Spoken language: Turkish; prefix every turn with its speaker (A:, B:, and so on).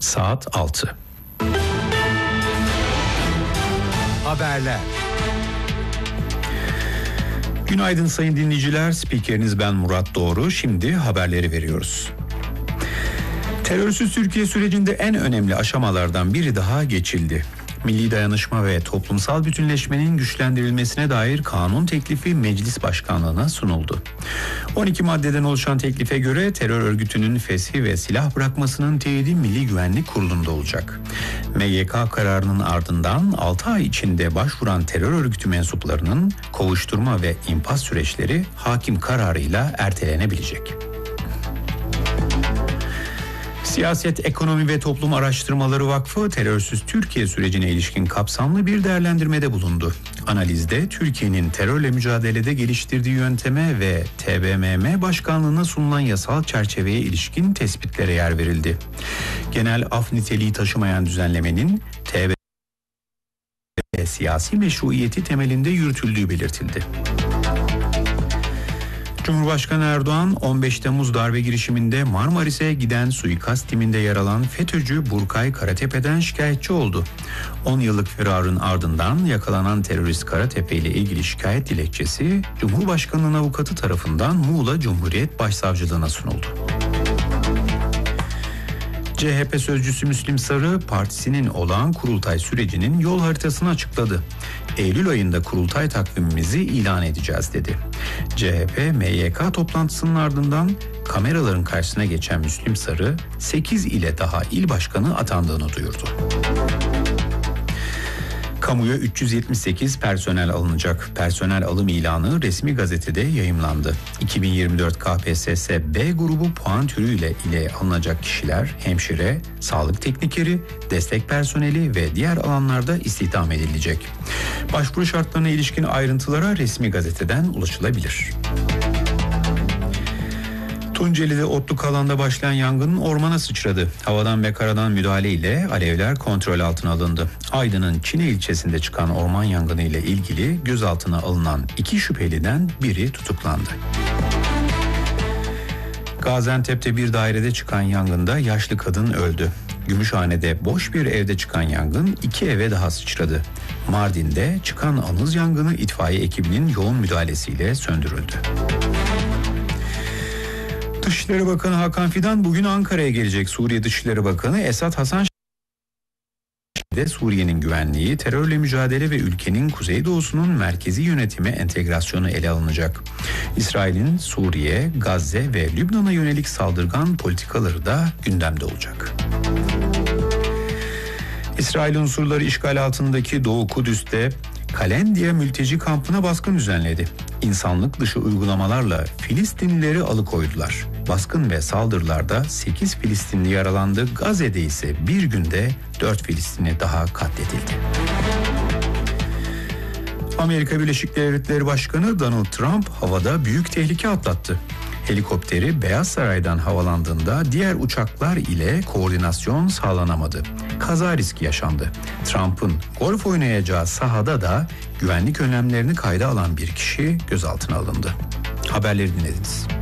A: Saat 6.
B: Haberler.
A: Günaydın sayın dinleyiciler. Spikeriniz ben Murat Doğru. Şimdi haberleri veriyoruz. Terörsüz Türkiye sürecinde en önemli aşamalardan biri daha geçildi. Milli dayanışma ve toplumsal bütünleşmenin güçlendirilmesine dair kanun teklifi meclis başkanlığına sunuldu. 12 maddeden oluşan teklife göre terör örgütünün feshi ve silah bırakmasının teyidi Milli Güvenlik Kurulu'nda olacak. MGK kararının ardından 6 ay içinde başvuran terör örgütü mensuplarının kovuşturma ve infaz süreçleri hakim kararıyla ertelenebilecek. Siyaset, Ekonomi ve Toplum Araştırmaları Vakfı terörsüz Türkiye sürecine ilişkin kapsamlı bir değerlendirmede bulundu. Analizde Türkiye'nin terörle mücadelede geliştirdiği yönteme ve TBMM başkanlığına sunulan yasal çerçeveye ilişkin tespitlere yer verildi. Genel af niteliği taşımayan düzenlemenin TBMM siyasi meşruiyeti temelinde yürütüldüğü belirtildi. Cumhurbaşkanı Erdoğan 15 Temmuz darbe girişiminde Marmaris'e giden suikast timinde yer alan FETÖ'cü Burkay Karatepe'den şikayetçi oldu. 10 yıllık firarın ardından yakalanan terörist Karatepe ile ilgili şikayet dilekçesi Cumhurbaşkanı'nın avukatı tarafından Muğla Cumhuriyet Başsavcılığına sunuldu. CHP sözcüsü Müslim Sarı, partisinin olağan kurultay sürecinin yol haritasını açıkladı. Eylül ayında kurultay takvimimizi ilan edeceğiz dedi. CHP, MYK toplantısının ardından kameraların karşısına geçen Müslim Sarı, 8 ile daha il başkanı atandığını duyurdu. Kamuya 378 personel alınacak. Personel alım ilanı resmi gazetede yayımlandı. 2024 KPSS B grubu puan türüyle ile alınacak kişiler hemşire, sağlık teknikeri, destek personeli ve diğer alanlarda istihdam edilecek. Başvuru şartlarına ilişkin ayrıntılara resmi gazeteden ulaşılabilir. Tunceli'de otluk alanda başlayan yangın ormana sıçradı. Havadan ve karadan müdahale ile alevler kontrol altına alındı. Aydın'ın Çine ilçesinde çıkan orman yangını ile ilgili gözaltına alınan 2 şüpheliden biri tutuklandı. Gaziantep'te bir dairede çıkan yangında yaşlı kadın öldü. Gümüşhane'de boş bir evde çıkan yangın 2 eve daha sıçradı. Mardin'de çıkan anız yangını itfaiye ekibinin yoğun müdahalesiyle söndürüldü. Dışişleri Bakanı Hakan Fidan bugün Ankara'ya gelecek. Suriye Dışişleri Bakanı Esad Hasan de Suriye'nin güvenliği, terörle mücadele ve ülkenin kuzeydoğusunun merkezi yönetimi entegrasyonu ele alınacak. İsrail'in Suriye, Gazze ve Lübnan'a yönelik saldırgan politikaları da gündemde olacak. İsrail unsurları işgal altındaki Doğu Kudüs'te Kalendiye mülteci kampına baskın düzenledi. İnsanlık dışı uygulamalarla Filistinlileri alıkoydular. Baskın ve saldırılarda 8 Filistinli yaralandı. Gazze'de ise bir günde 4 Filistinli daha katledildi. Amerika Birleşik Devletleri Başkanı Donald Trump havada büyük tehlike atlattı. Helikopteri Beyaz Saray'dan havalandığında diğer uçaklar ile koordinasyon sağlanamadı. Kaza riski yaşandı. Trump'ın golf oynayacağı sahada da güvenlik önlemlerini kayda alan bir kişi gözaltına alındı. Haberleri dinlediniz.